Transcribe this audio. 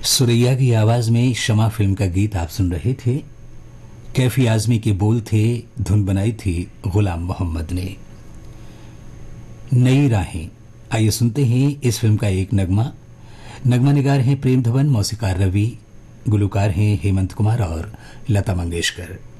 सुरैया की आवाज में शमा फिल्म का गीत आप सुन रहे थे। कैफी आजमी के बोल थे, धुन बनाई थी गुलाम मोहम्मद ने। नई राहें, आइए सुनते हैं इस फिल्म का एक नगमा। नगमा निगार हैं प्रेम धवन, मौसीकार रवि, गुलूकार हैं हेमंत कुमार और लता मंगेशकर।